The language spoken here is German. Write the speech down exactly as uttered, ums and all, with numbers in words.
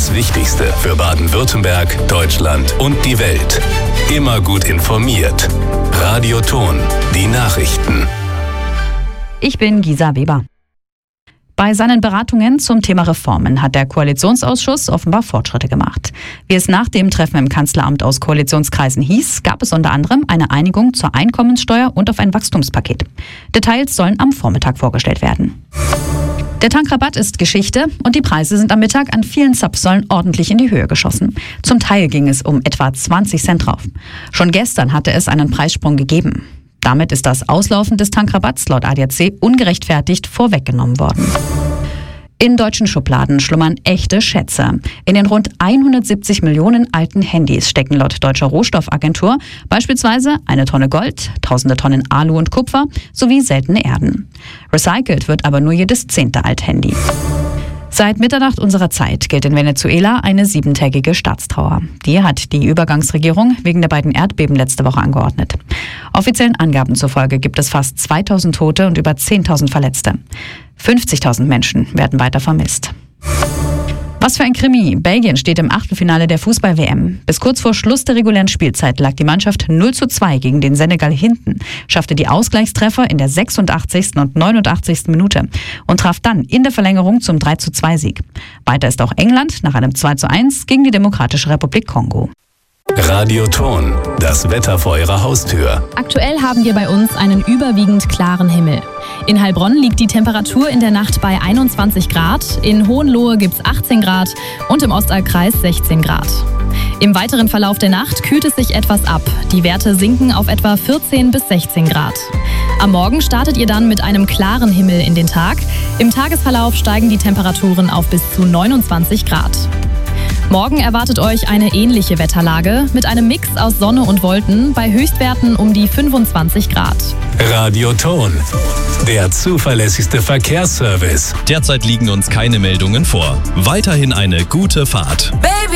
Das Wichtigste für Baden-Württemberg, Deutschland und die Welt. Immer gut informiert. Radio Ton, die Nachrichten. Ich bin Gisa Weber. Bei seinen Beratungen zum Thema Reformen hat der Koalitionsausschuss offenbar Fortschritte gemacht. Wie es nach dem Treffen im Kanzleramt aus Koalitionskreisen hieß, gab es unter anderem eine Einigung zur Einkommenssteuer und auf ein Wachstumspaket. Details sollen am Vormittag vorgestellt werden. Der Tankrabatt ist Geschichte und die Preise sind am Mittag an vielen Zapfsäulen ordentlich in die Höhe geschossen. Zum Teil ging es um etwa zwanzig Cent drauf. Schon gestern hatte es einen Preissprung gegeben. Damit ist das Auslaufen des Tankrabatts laut A D A C ungerechtfertigt vorweggenommen worden. In deutschen Schubladen schlummern echte Schätze. In den rund hundertsiebzig Millionen alten Handys stecken laut Deutscher Rohstoffagentur beispielsweise eine Tonne Gold, tausende Tonnen Alu und Kupfer sowie seltene Erden. Recycelt wird aber nur jedes zehnte Althandy. Seit Mitternacht unserer Zeit gilt in Venezuela eine siebentägige Staatstrauer. Die hat die Übergangsregierung wegen der beiden Erdbeben letzte Woche angeordnet. Offiziellen Angaben zufolge gibt es fast zweitausend Tote und über zehntausend Verletzte. fünfzigtausend Menschen werden weiter vermisst. Was für ein Krimi. Belgien steht im Achtelfinale der Fußball-W M. Bis kurz vor Schluss der regulären Spielzeit lag die Mannschaft null zu zwei gegen den Senegal hinten, schaffte die Ausgleichstreffer in der sechsundachtzigsten und neunundachtzigsten Minute und traf dann in der Verlängerung zum drei zu zwei Sieg. Weiter ist auch England nach einem zwei zu eins gegen die Demokratische Republik Kongo. Radio Ton, das Wetter vor Ihrer Haustür. Aktuell haben wir bei uns einen überwiegend klaren Himmel. In Heilbronn liegt die Temperatur in der Nacht bei einundzwanzig Grad, in Hohenlohe gibt es achtzehn Grad und im Ostallkreis sechzehn Grad. Im weiteren Verlauf der Nacht kühlt es sich etwas ab. Die Werte sinken auf etwa vierzehn bis sechzehn Grad. Am Morgen startet ihr dann mit einem klaren Himmel in den Tag. Im Tagesverlauf steigen die Temperaturen auf bis zu neunundzwanzig Grad. Morgen erwartet euch eine ähnliche Wetterlage mit einem Mix aus Sonne und Wolken bei Höchstwerten um die fünfundzwanzig Grad. Radio Ton, der zuverlässigste Verkehrsservice. Derzeit liegen uns keine Meldungen vor. Weiterhin eine gute Fahrt. Baby.